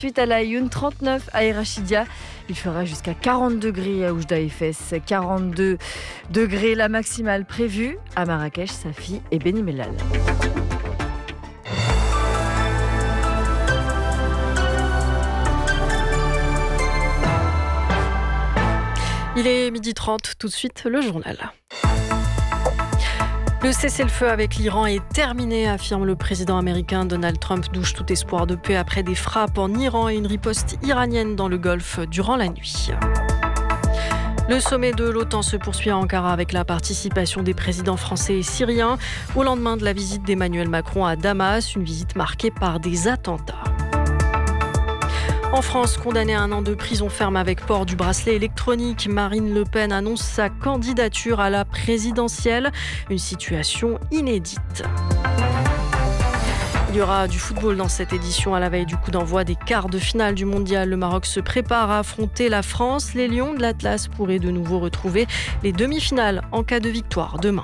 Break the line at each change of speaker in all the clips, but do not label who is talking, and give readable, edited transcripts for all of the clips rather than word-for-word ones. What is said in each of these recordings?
Suite à la Youn, 39 à Erachidia. Il fera jusqu'à 40 degrés à Oujda et Fès, 42 degrés la maximale prévue à Marrakech, Safi et Beni Mellal.
Il est 12h30, tout de suite le journal. Le cessez-le-feu avec l'Iran est terminé, affirme le président américain. Donald Trump douche tout espoir de paix après des frappes en Iran et une riposte iranienne dans le Golfe durant la nuit. Le sommet de l'OTAN se poursuit à Ankara avec la participation des présidents français et syriens au lendemain de la visite d'Emmanuel Macron à Damas, une visite marquée par des attentats. En France, condamnée à 1 an de prison ferme avec port du bracelet électronique, Marine Le Pen annonce sa candidature à la présidentielle. Une situation inédite. Il y aura du football dans cette édition à la veille du coup d'envoi des quarts de finale du mondial. Le Maroc se prépare à affronter la France. Les Lions de l'Atlas pourraient de nouveau retrouver les demi-finales en cas de victoire demain.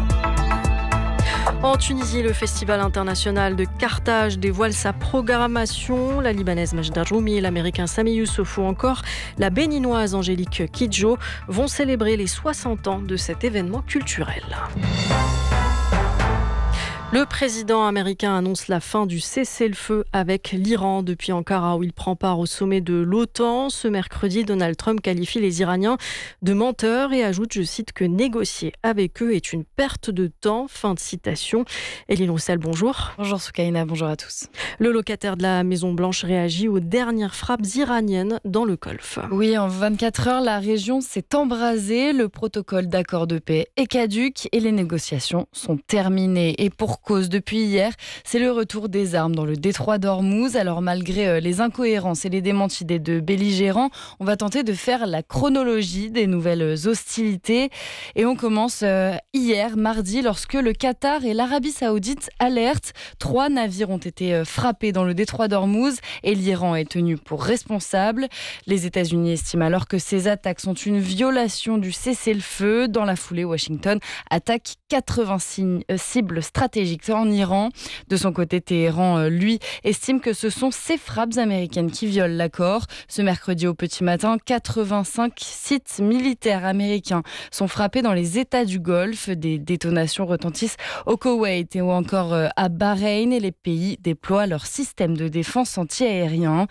En Tunisie, le Festival international de Carthage dévoile sa programmation. La Libanaise Majda Rhoumi, l'Américain Sami Youssouf ou encore la Béninoise Angélique Kidjo vont célébrer les 60 ans de cet événement culturel. Le président américain annonce la fin du cessez-le-feu avec l'Iran depuis Ankara où il prend part au sommet de l'OTAN. Ce mercredi, Donald Trump qualifie les Iraniens de menteurs et ajoute, je cite, que négocier avec eux est une perte de temps. Fin de citation. Eline Roussel, bonjour.
Bonjour Soukaina, bonjour à tous.
Le locataire de la Maison-Blanche réagit aux dernières frappes iraniennes dans le Golfe.
Oui, en 24 heures, la région s'est embrasée. Le protocole d'accord de paix est caduc et les négociations sont terminées. Et pour cause, depuis hier, c'est le retour des armes dans le détroit d'Ormuz. Alors malgré les incohérences et les démentis des deux belligérants, on va tenter de faire la chronologie des nouvelles hostilités. Et on commence hier, mardi, lorsque le Qatar et l'Arabie Saoudite alertent. 3 navires ont été frappés dans le détroit d'Ormuz et l'Iran est tenu pour responsable. Les États-Unis estiment alors que ces attaques sont une violation du cessez-le-feu. Dans la foulée, Washington attaque 86 cibles stratégiques en Iran. De son côté, Téhéran, lui, estime que ce sont ces frappes américaines qui violent l'accord. Ce mercredi au petit matin, 85 sites militaires américains sont frappés dans les États du Golfe. Des détonations retentissent au Koweït ou encore à Bahreïn et les pays déploient leur système de défense anti-aérien.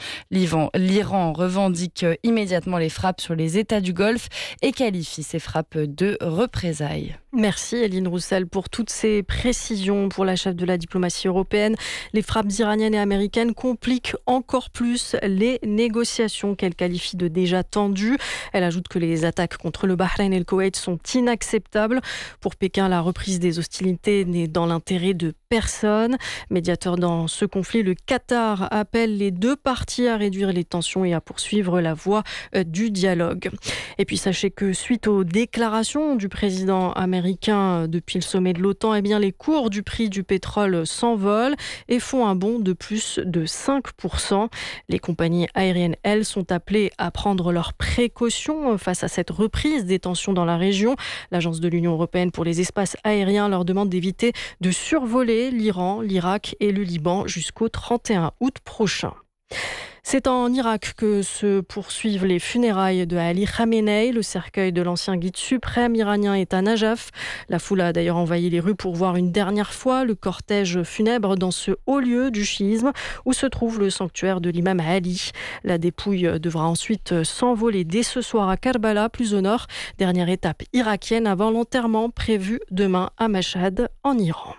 L'Iran revendique immédiatement les frappes sur les États du Golfe et qualifie ces frappes de représailles.
Merci Eline Roussel pour toutes ces précisions. Pour la chef de la diplomatie européenne, les frappes iraniennes et américaines compliquent encore plus les négociations qu'elle qualifie de déjà tendues. Elle ajoute que les attaques contre le Bahreïn et le Koweït sont inacceptables. Pour Pékin, la reprise des hostilités n'est dans l'intérêt de personne. Médiateur dans ce conflit, le Qatar appelle les deux parties à réduire les tensions et à poursuivre la voie du dialogue. Et puis sachez que suite aux déclarations du président américain depuis le sommet de l'OTAN, eh bien les cours du prix du pétrole s'envolent et font un bond de plus de 5%. Les compagnies aériennes, elles, sont appelées à prendre leurs précautions face à cette reprise des tensions dans la région. L'Agence de l'Union européenne pour les espaces aériens leur demande d'éviter de survoler l'Iran, l'Irak et le Liban jusqu'au 31 août prochain. C'est en Irak que se poursuivent les funérailles de Ali Khamenei. Le cercueil de l'ancien guide suprême iranien est à Najaf. La foule a d'ailleurs envahi les rues pour voir une dernière fois le cortège funèbre dans ce haut lieu du chiisme où se trouve le sanctuaire de l'imam Ali. La dépouille devra ensuite s'envoler dès ce soir à Karbala, plus au nord. Dernière étape irakienne avant l'enterrement prévu demain à Mashhad, en Iran.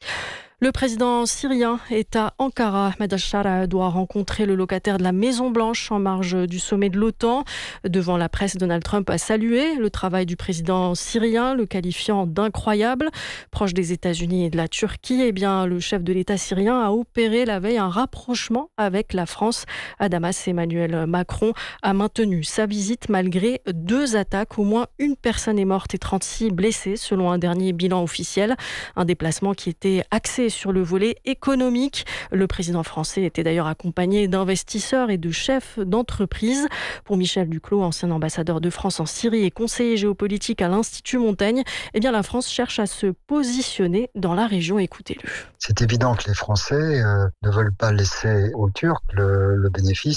Le président syrien est à Ankara. Ahmed al-Shara doit rencontrer le locataire de la Maison-Blanche en marge du sommet de l'OTAN. Devant la presse, Donald Trump a salué le travail du président syrien, le qualifiant d'incroyable. Proche des États-Unis et de la Turquie, eh bien, le chef de l'État syrien a opéré la veille un rapprochement avec la France. À Damas, Emmanuel Macron a maintenu sa visite malgré 2 attaques. Au moins une personne est morte et 36 blessés selon un dernier bilan officiel. Un déplacement qui était axé sur le volet économique. Le président français était d'ailleurs accompagné d'investisseurs et de chefs d'entreprise. Pour Michel Duclos, ancien ambassadeur de France en Syrie et conseiller géopolitique à l'Institut Montaigne, eh bien la France cherche à se positionner dans la région. Écoutez-le.
C'est évident que les Français ne veulent pas laisser aux Turcs le bénéfice